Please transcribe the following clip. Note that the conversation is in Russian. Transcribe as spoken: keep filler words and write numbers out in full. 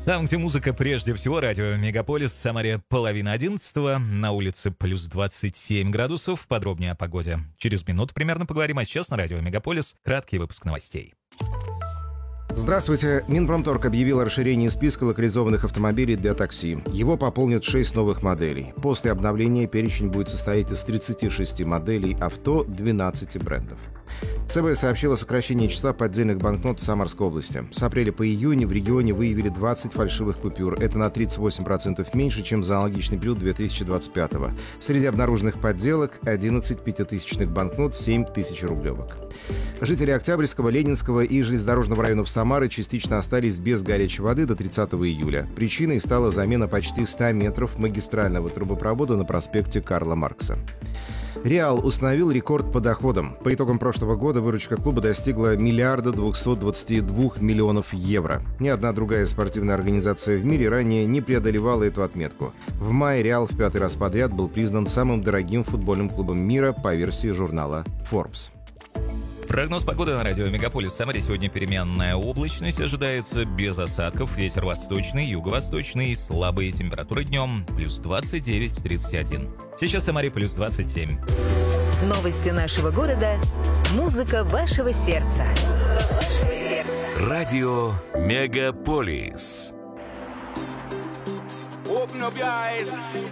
Там, где музыка прежде всего, радио Мегаполис, в Самаре половина одиннадцатого, на улице плюс двадцать семь градусов. Подробнее о погоде через минуту примерно поговорим, а сейчас на радио Мегаполис краткий выпуск новостей. Здравствуйте. Минпромторг объявил о расширении списка локализованных автомобилей для такси. Его пополнят шесть новых моделей. После обновления перечень будет состоять из тридцати шести моделей авто, двенадцати брендов. ЦБ сообщил о сокращении числа поддельных банкнот в Самарской области. С апреля по июнь в регионе выявили двадцать фальшивых купюр. Это на тридцать восемь процентов меньше, чем за аналогичный период две тысячи двадцать пятого. Среди обнаруженных подделок одиннадцать пятитысячных банкнот, семь тысячерублевок. Жители Октябрьского, Ленинского и железнодорожного районов Самары частично остались без горячей воды до тридцатого июля. Причиной стала замена почти ста метров магистрального трубопровода на проспекте Карла Маркса. Реал установил рекорд по доходам. По итогам прошлого года выручка клуба достигла миллиарда двухсот двадцати двух миллионов евро. Ни одна другая спортивная организация в мире ранее не преодолевала эту отметку. В мае Реал в пятый раз подряд был признан самым дорогим футбольным клубом мира по версии журнала Forbes. Прогноз погоды на радио Мегаполис. В Самаре сегодня переменная облачность ожидается без осадков. Ветер восточный, юго-восточный, слабые температуры днем плюс двадцать девять - тридцать один. Сейчас в Самаре плюс двадцать семь. Новости нашего города. Музыка вашего сердца. Музыка вашего сердца. Радио Мегаполис. Open up your eyes